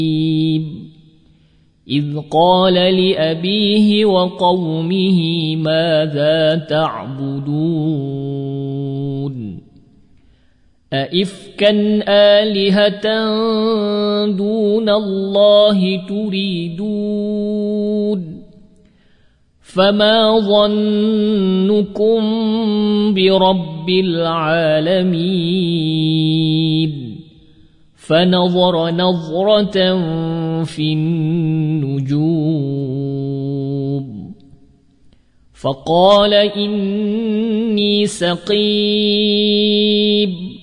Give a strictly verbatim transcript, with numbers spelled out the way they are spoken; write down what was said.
إذ قال لأبيه وقومه ماذا تعبدون أئفكا آلهة دون الله تريدون فما ظنكم برب العالمين فنظر نظرة في النجوم فقال إني سقيم